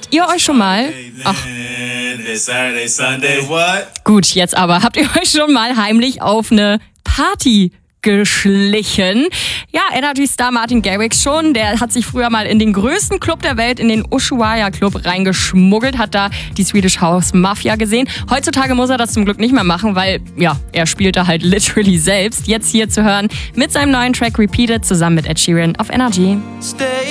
Habt ihr euch schon mal... Gut, jetzt aber. Habt ihr euch schon mal heimlich auf eine Party geschlichen? Ja, Energy-Star Martin Garrix schon. Der hat sich früher mal in den größten Club der Welt, in den Ushuaia Club, reingeschmuggelt, hat da die Swedish House Mafia gesehen. Heutzutage muss er das zum Glück nicht mehr machen, weil, ja, er spielte halt literally selbst. Jetzt hier zu hören mit seinem neuen Track Repeated zusammen mit Ed Sheeran auf Energy.